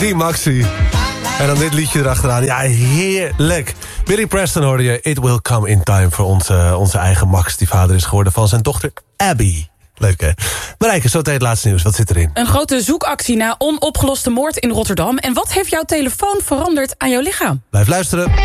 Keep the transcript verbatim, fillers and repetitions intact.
Die Maxi. En dan dit liedje erachteraan. Ja, heerlijk. Billy Preston hoorde je. It will come in time voor onze, onze eigen Max... die vader is geworden van zijn dochter Abby. Leuk, hè? Marijke, zo meteen het laatste nieuws. Wat zit erin? Een grote zoekactie na onopgeloste moord in Rotterdam. En wat heeft jouw telefoon veranderd aan jouw lichaam? Blijf luisteren.